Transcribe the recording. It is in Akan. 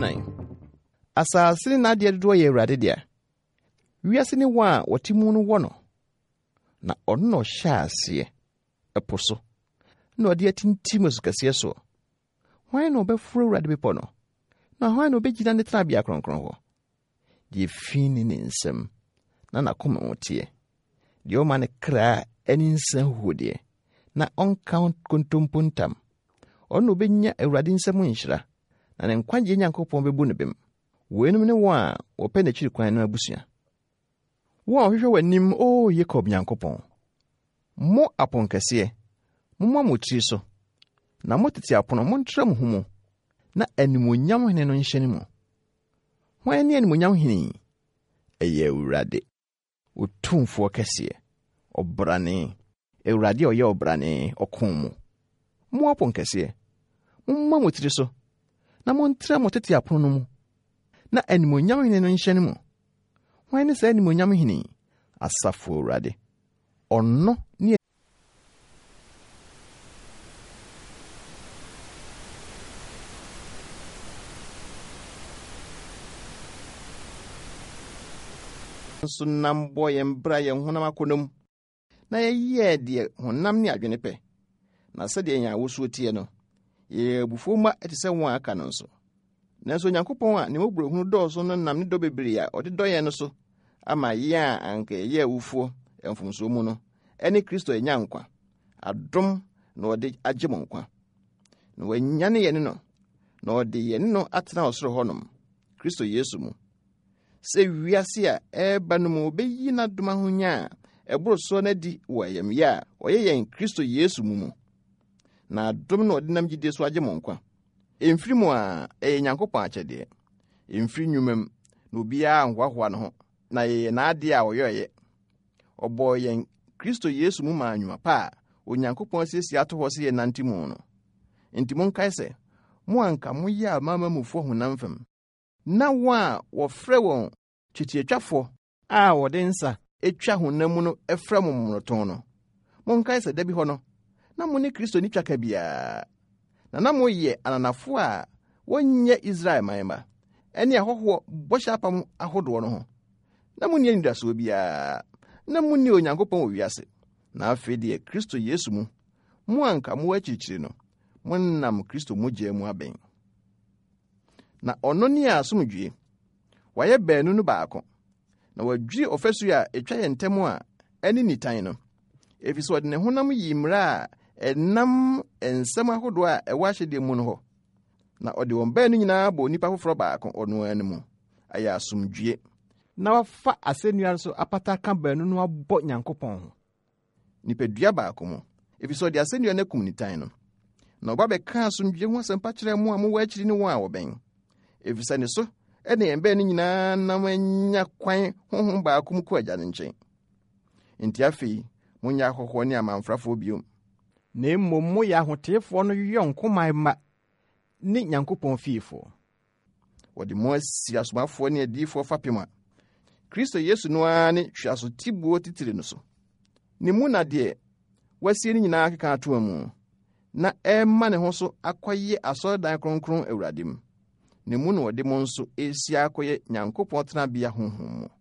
19. Asase na ade dodo ye Awurade dia. Wiase ne wa wotimu no wo no. Na ono no hya ase epo so. Na ode atintim asukase so. Hwan no befuru Awurade bepo no. Na hwan no begina ne trabea kronkron ho. Die fini ne nsem. Na nakoma wotie. Die o man kra eni nsem hodie. Na on kontompuntam. Ono benya Awurade nsem nhyira. Na ne nkwagye Nyankopɔn bebu ne bem. Wenum ne wo a wope na chiri kwan na abusua. Wo hwehwe wanim o Jacob Nyankopɔn. Mo aponkese. Mo motiri so. Na motete apono montra mo humu. Na animonyam hene no nhyene mu. Hwan ne animonyam hene? Eye Awurade. Otumfo kese. Obrane. Awurade oye obrane okon mu. Mo aponkese. Mo motiri so. Na montra motete apono mu. Na animonyam hene no nhyene mu. Hwan ne sa animonyam hene? Asafo Awurade. Ono ne so nambo yembra ye honam akonom. Na ye de honam ne adwene pe. Na sede nya woso tie no. Ye bufoma etise won aka no nso. Nanso Nyankopɔn a ne mobrohunu dɔɔso no nam ne dɔ bebree a ɔde dɔyɛ no so ama ye a anka ye awufo emfumso mu no ene Kristo enya nkwa adom na ɔde agye mo nkwa na wanya ne ye ne no na ɔde ye ne no atena osoro honom Kristo Yesu mu se wiase a eba no mu obeyi na doma ho nya eboro so na di wo yam ya ɔye yen Kristo Yesu mu na adom na ɔde nam gide so agye mo nkwa emfiri mu a Nyankopɔn akyɛde emfiri nwumam na obia anhwahwa no ho na ye na ade a ɔyɔye ɔbɔ yen Kristo Yesu mu ma anwuma pa Onyankopɔn sesi ato hɔ se ye nantimu no ntimo nkae se mo anka mo ya mamamufo honam fam na wa wɔfrɛ wɔn twetiatwafo a wɔde nsa etwa honam no efrɛ mo mmoroton no mo nkae se da bi hɔ no na mo ne Kristo ni twaka bia na mo ye ananafo a wonye Israel manba ene ahoho bɔhyɛ apam ahodo no ho na mo nie nidaso bia na mo nie Onyankopɔn owiase na afei de Kristo Yesu mu mo anka mo akyirikyiri no mo nam Kristo mogye mu aben na ɔno ne asomdwie waye baanu no baako na wadwiri ofasu a etwa ye ntem a ene nitan no efisɛ ɔde ne honam yi mmra a enam ensam ahodo a ɛwɔ ahyede mu no hɔ na ɔde wɔn baanu nyinaa bɔ nipa foforo baako ɔno animu ayɛ asomdwie na wafa asennua so apata ka baanu no abɔ Nyankopɔn ho nipadua baako mu efisɛ ɔde asennua no kum nitan no na ɔba bɛka asomdwie ho asɛmpa kyerɛ mu a mo wɔ akyiri ne wɔn a wɔbɛn efisɛ ne so ɛne yɛn baanu nyinaa nam anya kwan honhom baako mu kɔ agya ne nkyɛn enti afei monya ahɔhɔ ne amanfrafo biom na mmom mo ya ahoteefo no yɔnko manma ne Nyankopɔn fiifo wɔde mo asi asomafo ne adifo fapem a Kristo Yesu no a ne hwaso tibuo titire no so ne mu na de wasie ne nyinaa keka ato mu na ɛma ne ho so akɔye asɔredan kronkron Awurade mu ne mu no wɔde mo nso esi akɔye Nyankopɔn tenabea honhom mu